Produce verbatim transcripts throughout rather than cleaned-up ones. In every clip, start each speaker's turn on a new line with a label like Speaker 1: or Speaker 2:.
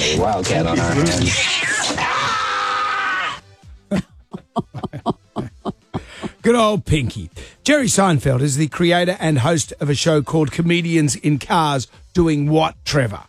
Speaker 1: a wildcat on our hands.
Speaker 2: Good old Pinky. Jerry Seinfeld is the creator and host of a show called Comedians in Cars. Doing what, Trevor?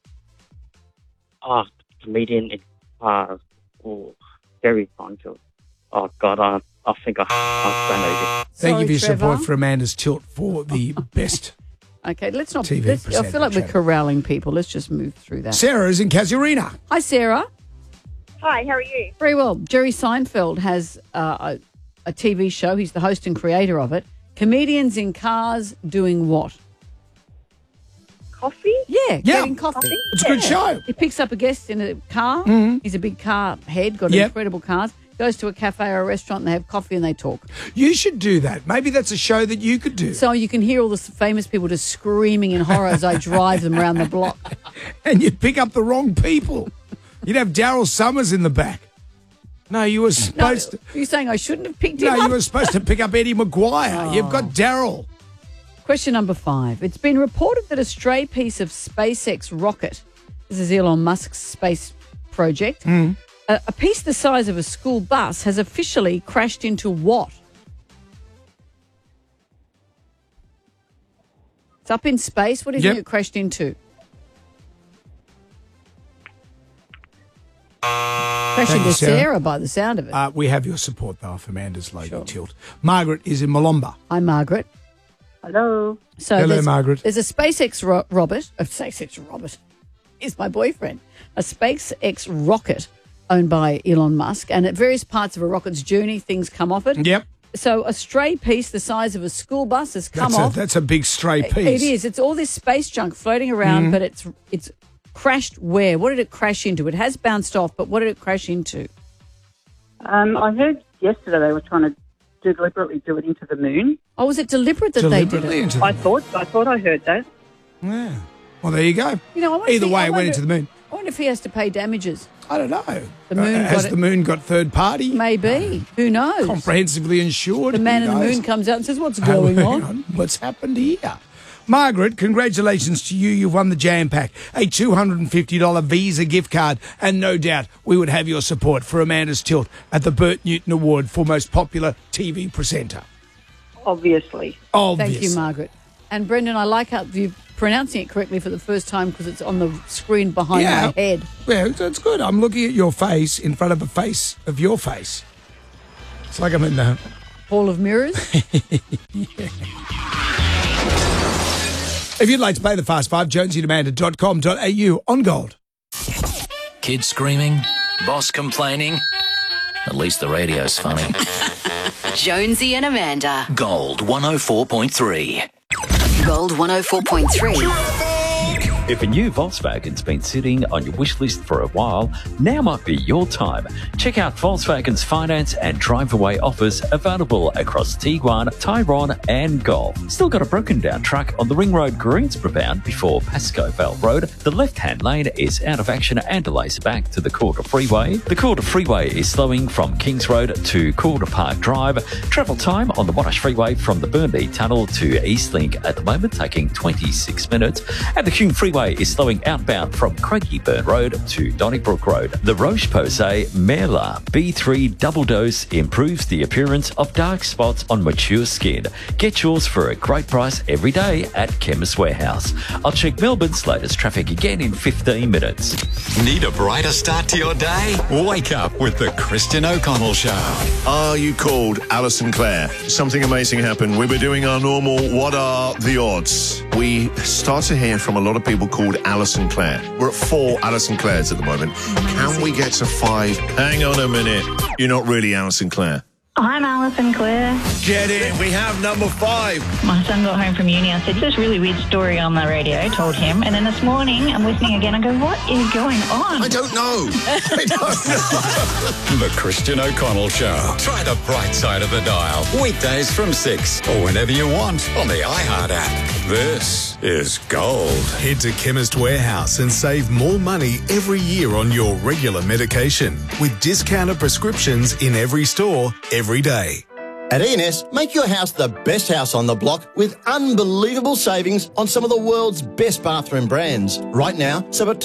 Speaker 3: Oh, comedian in cars. Oh, Jerry Seinfeld. Oh, God, I, I think I, I don't know this.
Speaker 2: Thank
Speaker 4: Sorry,
Speaker 2: you for your
Speaker 4: Trevor.
Speaker 2: support for Amanda's Tilt for the best.
Speaker 4: Okay, let's not.
Speaker 2: T V
Speaker 4: Let's, I feel
Speaker 2: presenter,
Speaker 4: like we're
Speaker 2: Trevor.
Speaker 4: corralling people. Let's just move through that.
Speaker 2: Sarah is in Casuarina.
Speaker 4: Hi, Sarah.
Speaker 5: Hi, how are you?
Speaker 4: Very well. Jerry Seinfeld has uh, a, a T V show. He's the host and creator of it. Comedians in Cars Doing what?
Speaker 5: Coffee?
Speaker 4: Yeah,
Speaker 2: Yeah.
Speaker 4: getting coffee.
Speaker 2: It's a good show.
Speaker 4: He picks up a guest in a car. He's a big car head, got
Speaker 2: Yep.
Speaker 4: incredible cars. Goes to a cafe or a restaurant and they have coffee and they talk.
Speaker 2: You should do that. Maybe that's a show that you could do.
Speaker 4: So you can hear all the famous people just screaming in horror as I drive them around the block.
Speaker 2: And you'd pick up the wrong people. You'd have Daryl Summers in the back. No, you were
Speaker 4: No,
Speaker 2: supposed to.
Speaker 4: you're saying I shouldn't have picked him
Speaker 2: No, you
Speaker 4: up?
Speaker 2: were supposed to pick up Eddie Maguire. You've got Daryl.
Speaker 4: Question number five. It's been reported that a stray piece of SpaceX rocket, this is Elon Musk's space project,
Speaker 2: Hmm.
Speaker 4: a, a piece the size of a school bus has officially crashed into what? It's up in space. What do you
Speaker 2: Yep.
Speaker 4: think it crashed into? Crashed
Speaker 2: Thank
Speaker 4: into
Speaker 2: you, Sarah.
Speaker 4: Sarah by the sound of it.
Speaker 2: Uh, we have your support, though, for Amanda's Lady
Speaker 4: Sure.
Speaker 2: Tilt. Margaret is in Malomba.
Speaker 4: Hi, Margaret.
Speaker 5: Hello.
Speaker 4: So
Speaker 2: Hello,
Speaker 4: there's,
Speaker 2: Margaret.
Speaker 4: There's a SpaceX ro- Robert. A SpaceX Robert is my boyfriend. A SpaceX rocket owned by Elon Musk, and at various parts of a rocket's journey, things come off it.
Speaker 2: Yep.
Speaker 4: So a stray piece the size of a school bus has come
Speaker 2: That's a,
Speaker 4: off.
Speaker 2: that's a big stray
Speaker 4: It
Speaker 2: piece.
Speaker 4: is. It's all this space junk floating around,
Speaker 2: Mm-hmm.
Speaker 4: but it's it's crashed where? What did it crash into? It has bounced off, but what did it crash into?
Speaker 5: Um, I heard yesterday they were trying to deliberately do it into the moon.
Speaker 4: Oh, was it deliberate that they did
Speaker 2: Deliberately
Speaker 4: it?
Speaker 2: into the
Speaker 5: I thought I thought I heard that.
Speaker 2: Yeah. Well, there you go.
Speaker 4: You know, I wonder
Speaker 2: Either
Speaker 4: if he-
Speaker 2: way,
Speaker 4: I
Speaker 2: it went
Speaker 4: wonder-
Speaker 2: into the moon.
Speaker 4: I wonder if he has to pay damages.
Speaker 2: I don't know.
Speaker 4: The moon
Speaker 2: Uh, has
Speaker 4: got it-
Speaker 2: the moon got third party?
Speaker 4: Maybe. Who knows?
Speaker 2: Comprehensively insured?
Speaker 4: The man
Speaker 2: Who
Speaker 4: in the
Speaker 2: knows?
Speaker 4: moon comes out and says, "What's
Speaker 2: Oh,
Speaker 4: going
Speaker 2: hang
Speaker 4: on?"
Speaker 2: What's happened here? Margaret, congratulations to you. You've won the Jam Pack, a two hundred fifty dollars Visa gift card, and no doubt we would have your support for Amanda's Tilt at the Bert Newton Award for Most Popular T V Presenter.
Speaker 5: Obviously.
Speaker 2: Obvious.
Speaker 4: Thank you, Margaret. And Brendan, I like how you're pronouncing it correctly for the first time because it's on the screen behind
Speaker 2: Yeah.
Speaker 4: my head.
Speaker 2: Yeah, that's good. I'm looking at your face in front of a face of your face. It's like I'm in the...
Speaker 4: Hall of Mirrors.
Speaker 2: If you'd like to play the Fast Five, jonesy amanda dot com dot a u on Gold.
Speaker 6: Kids screaming, boss complaining. At least the radio's funny.
Speaker 7: Jonesy and Amanda.
Speaker 6: Gold one oh four point three.
Speaker 7: Gold one oh four point three.
Speaker 8: If a new Volkswagen's been sitting on your wish list for a while, now might be your time. Check out Volkswagen's finance and drive-away offers available across Tiguan, Tyrone and Golf. Still got a broken down truck on the Ring Road Greensboro bound before Pascoe Vale Road. The left-hand lane is out of action and delays back to the Calder Freeway. The Calder Freeway is slowing from Kings Road to Calder Park Drive. Travel time on the Monash Freeway from the Burnley Tunnel to Eastlink at the moment taking twenty-six minutes. And the Hume Freeway is slowing outbound from Craigieburn Road to Donnybrook Road. The Roche-Posay Merla B three Double Dose improves the appearance of dark spots on mature skin. Get yours for a great price every day at Chemist Warehouse. I'll check Melbourne's latest traffic again in fifteen minutes.
Speaker 9: Need a brighter start to your day? Wake up with the Christian O'Connell Show.
Speaker 10: Are you called Alison Clare? Something amazing happened. We were doing our normal What Are the Odds? We start to hear from a lot of people called Alison Clare. We're at four Alison Clares at the moment. Can we get to five? Hang on a minute. You're not really Alison Clare.
Speaker 11: I'm Alison Clare.
Speaker 10: Get in. We have number five.
Speaker 11: My son got home from uni. I said, this really weird story on the radio, told him. And then this morning, I'm listening again. I go, what is going on?
Speaker 10: I don't know. I don't know.
Speaker 9: The Christian O'Connell Show. Try the bright side of the dial. Weekdays from six or whenever you want on the iHeart app. This is Gold.
Speaker 12: Head to Chemist Warehouse and save more money every year on your regular medication with discounted prescriptions in every store, every day.
Speaker 13: At E N S, make your house the best house on the block with unbelievable savings on some of the world's best bathroom brands. Right now, sub at